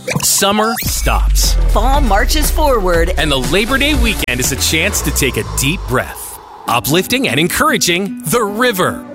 Summer stops. Fall marches forward. And the Labor Day weekend is a chance to take a deep breath. Uplifting and encouraging the river.